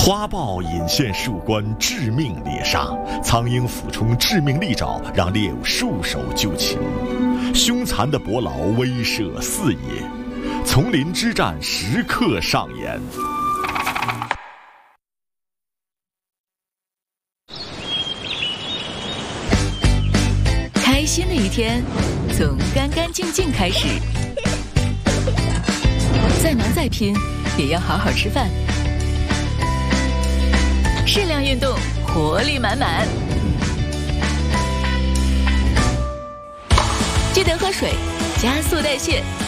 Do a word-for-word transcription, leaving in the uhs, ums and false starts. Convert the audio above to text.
花豹引现树冠，致命猎杀；苍鹰俯冲，致命利爪，让猎物束手就擒。凶残的伯劳威慑四野，丛林之战时刻上演。 开心的一天，从干干净净开始。再忙再拼，也要好好吃饭。适量运动，活力满满。记得喝水，加速代谢。